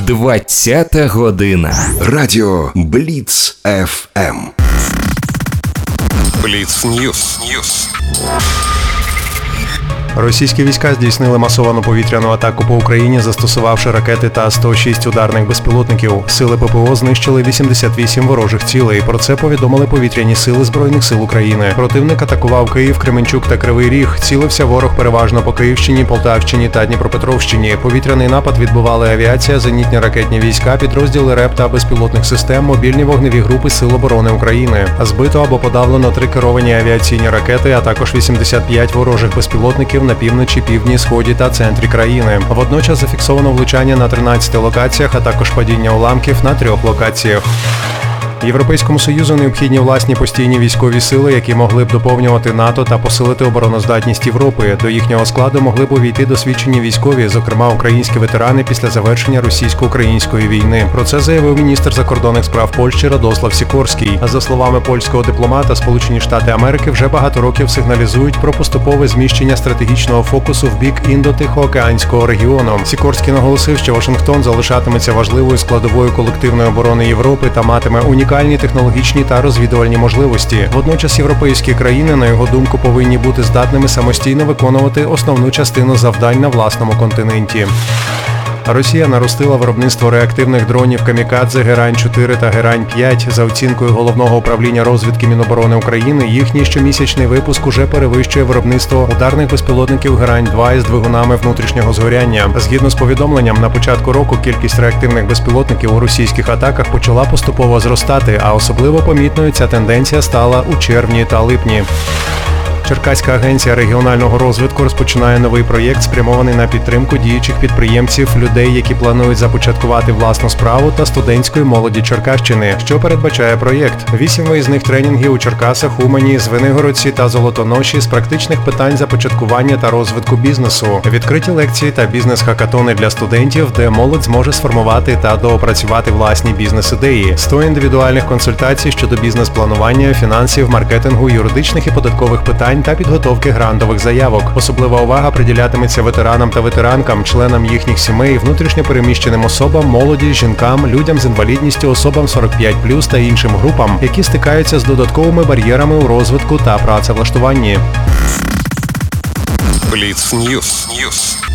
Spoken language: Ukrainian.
20-та година. Радіо Бліц ФМ. Бліц Ньюс. Російські війська здійснили масовану повітряну атаку по Україні, застосувавши ракети та 106 ударних безпілотників. Сили ППО знищили 88 ворожих цілей. Про це повідомили повітряні сили Збройних сил України. Противник атакував Київ, Кременчук та Кривий Ріг. Цілився ворог переважно по Київщині, Полтавщині та Дніпропетровщині. Повітряний напад відбивали авіація, зенітні ракетні війська, підрозділи РЕП та безпілотних систем, мобільні вогневі групи Сил оборони України. Збито або подавлено 3 керовані авіаційні ракети, а також 85 ворожих безпілотників на півночі, півдні, сході та центрі країни. Водночас зафіксовано влучання на 13 локаціях, а також падіння уламків на 3 локаціях. Європейському Союзу необхідні власні постійні військові сили, які могли б доповнювати НАТО та посилити обороноздатність Європи. До їхнього складу могли б увійти досвідчені військові, зокрема українські ветерани після завершення російсько-української війни. Про це заявив міністр закордонних справ Польщі Радослав Сікорський. А за словами польського дипломата, Сполучені Штати Америки вже багато років сигналізують про поступове зміщення стратегічного фокусу в бік Індо-Тихоокеанського регіону. Сікорський наголосив, що Вашингтон залишатиметься важливою складовою колективної оборони Європи та матиме унікальні технологічні та розвідувальні можливості. Водночас європейські країни, на його думку, повинні бути здатними самостійно виконувати основну частину завдань на власному континенті. Росія наростила виробництво реактивних дронів «Камікадзе», «Герань-4» та «Герань-5». За оцінкою Головного управління розвідки Міноборони України, їхній щомісячний випуск уже перевищує виробництво ударних безпілотників «Герань-2» із двигунами внутрішнього згоряння. Згідно з повідомленням, на початку року кількість реактивних безпілотників у російських атаках почала поступово зростати, а особливо помітною ця тенденція стала у червні та липні. Черкаська агенція регіонального розвитку розпочинає новий проєкт, спрямований на підтримку діючих підприємців, людей, які планують започаткувати власну справу, та студентської молоді Черкащини. Що передбачає проєкт? 8 виїзних тренінгів у Черкасах, Умані, Звенигородці та Золотоноші з практичних питань започаткування та розвитку бізнесу. Відкриті лекції та бізнес-хакатони для студентів, де молодь зможе сформувати та доопрацювати власні бізнес-ідеї. 100 індивідуальних консультацій щодо бізнес-планування, фінансів, маркетингу, юридичних і податкових питань та підготовки грантових заявок. Особлива увага приділятиметься ветеранам та ветеранкам, членам їхніх сімей, внутрішньо переміщеним особам, молоді, жінкам, людям з інвалідністю, особам 45+, та іншим групам, які стикаються з додатковими бар'єрами у розвитку та працевлаштуванні. Бліц Ньюс.